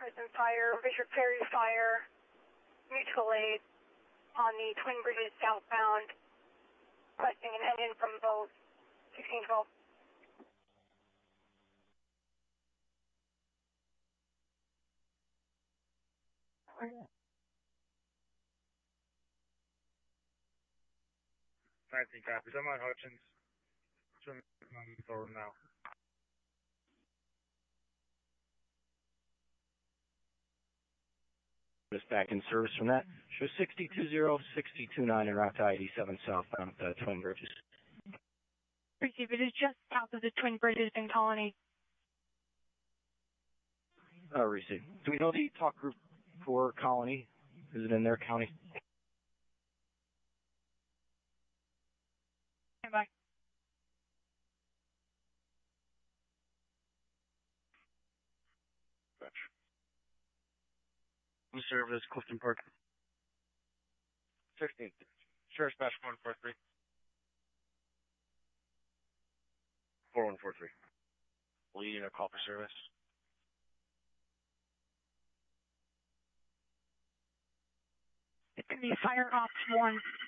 Prison Fire, Richard Perry Fire, mutual aid on the Twin Bridges southbound, requesting an engine from both 1612. Okay. 19 copies. I'm on Hutchins. Moving forward now. Just back in service from that. Show 620, 629 en route to ID7 southbound Twin Bridges. Receive, it is just south of the Twin Bridges in Colony. Receive. Do we know the talk group for Colony? Is it in their county? Stand by. We serve as Clifton Park. 16th. Sheriff's Badge 143. 4143. Leading a call for service. It's going to be Fire Ops 1.